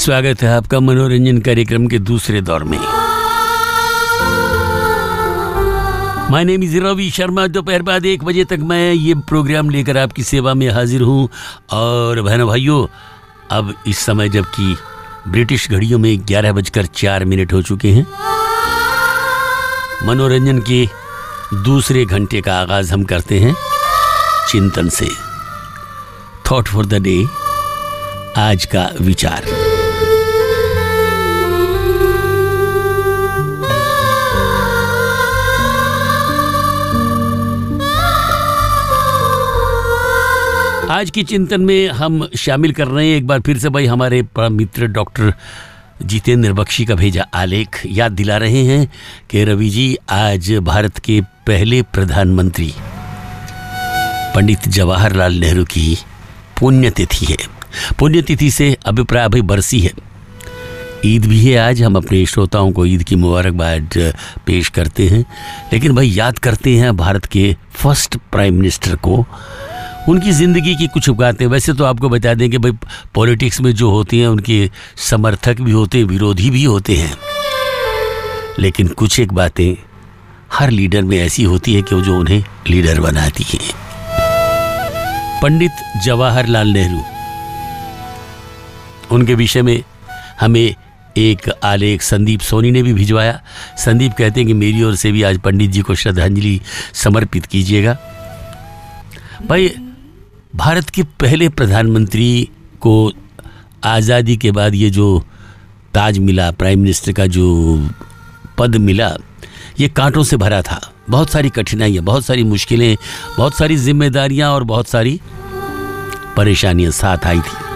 स्वागत है आपका मनोरंजन कार्यक्रम के दूसरे दौर में। My name is Ravi Sharma. दोपहर बाद 1 बजे तक मैं ये प्रोग्राम लेकर आपकी सेवा में हाजिर हूँ। और बहनों भाइयों, अब इस समय जबकि ब्रिटिश घड़ियों में 11:04 हो चुके हैं, मनोरंजन के दूसरे घंटे का आगाज हम करते हैं चिंतन से। थॉट फॉर द डे, आज का विचार। आज की चिंतन में हम शामिल कर रहे हैं एक बार फिर से भाई हमारे परम मित्र डॉक्टर जितेंद्र बख्शी का भेजा आलेख। याद दिला रहे हैं कि रवि जी, आज भारत के पहले प्रधानमंत्री पंडित जवाहरलाल नेहरू की पुण्यतिथि है। पुण्यतिथि से अभिप्राय अभी बरसी है, ईद भी है आज। हम अपने श्रोताओं को ईद की मुबारकबाद पेश करते हैं, लेकिन भाई याद करते हैं भारत के फर्स्ट प्राइम मिनिस्टर को, उनकी ज़िंदगी की कुछ बातें। वैसे तो आपको बता दें कि भाई पॉलिटिक्स में जो होते हैं उनके समर्थक भी होते हैं, विरोधी भी होते हैं, लेकिन कुछ एक बातें हर लीडर में ऐसी होती है कि जो उन्हें लीडर बनाती है। पंडित जवाहरलाल नेहरू, उनके विषय में हमें एक आलेख संदीप सोनी ने भी भिजवाया। संदीप कहते हैं कि मेरी ओर से भी आज पंडित जी को श्रद्धांजलि समर्पित कीजिएगा। भाई, भारत के पहले प्रधानमंत्री को आज़ादी के बाद ये जो ताज मिला, प्राइम मिनिस्टर का जो पद मिला, ये कांटों से भरा था। बहुत सारी कठिनाइयाँ, बहुत सारी मुश्किलें, बहुत सारी जिम्मेदारियां और बहुत सारी परेशानियां साथ आई थी।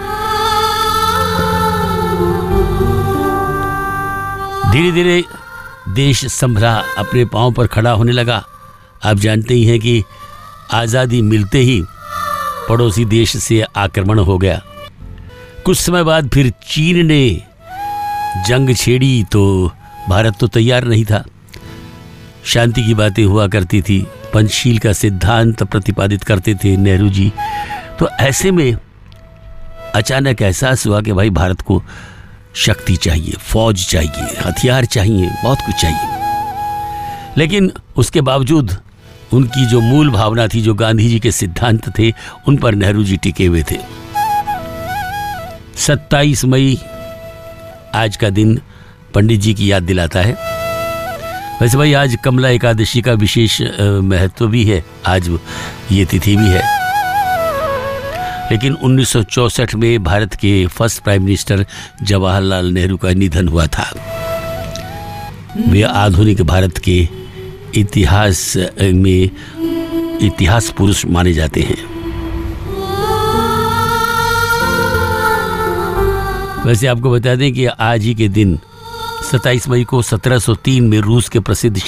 धीरे धीरे देश संभला, अपने पांव पर खड़ा होने लगा। आप जानते ही हैं कि आज़ादी मिलते ही पड़ोसी देश से आक्रमण हो गया। कुछ समय बाद फिर चीन ने जंग छेड़ी, तो भारत तो तैयार नहीं था। शांति की बातें हुआ करती थी, पंचशील का सिद्धांत प्रतिपादित करते थे नेहरू जी। तो ऐसे में अचानक एहसास हुआ कि भाई भारत को शक्ति चाहिए, फौज चाहिए, हथियार चाहिए, बहुत कुछ चाहिए। लेकिन उसके बावजूद उनकी जो मूल भावना थी, जो गांधी जी के सिद्धांत थे, उन पर नेहरू जी टिके हुए थे। 27 मई आज का दिन पंडित जी की याद दिलाता है। वैसे भाई आज कमला एकादशी का विशेष महत्व भी है, आज ये तिथि भी है। लेकिन 1964 में भारत के first prime minister Jawaharlal Nehru का निधन हुआ था। वे आधुनिक भारत के इतिहास में इतिहास पुरुष माने जाते हैं। वैसे आपको बता दें कि आज ही के दिन 27 मई को 1703 में रूस के प्रसिद्ध